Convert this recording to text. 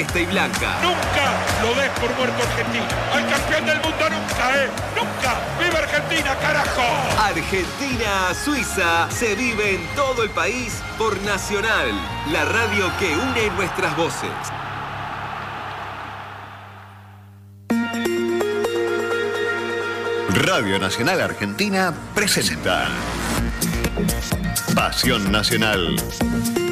celeste y blanca. Nunca lo des por muerto Argentina. Al campeón del mundo nunca, nunca. ¡Viva Argentina, carajo! Argentina-Suiza se vive en todo el país por Nacional, la radio que une nuestras voces. Radio Nacional Argentina presenta Pasión Nacional.